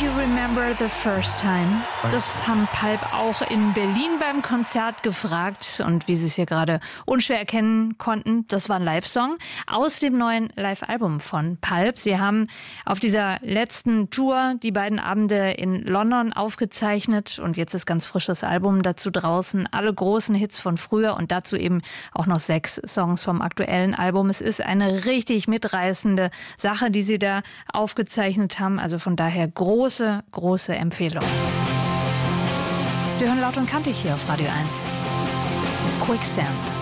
you remember the first time? Das haben Pulp auch in Berlin beim Konzert gefragt. Und wie Sie es hier gerade unschwer erkennen konnten, das war ein Live-Song aus dem neuen Live-Album von Pulp. Sie haben auf dieser letzten Tour die beiden Abende in London aufgezeichnet. Und jetzt ist ganz frisch das Album dazu draußen. Alle großen Hits von früher und dazu eben auch noch 6 Songs vom aktuellen Album. Es ist eine richtig mitreißende Sache, die Sie da aufgezeichnet haben. Also von daher große, große Empfehlung. Sie hören Laut und Kantig hier auf Radio 1 mit Quicksand.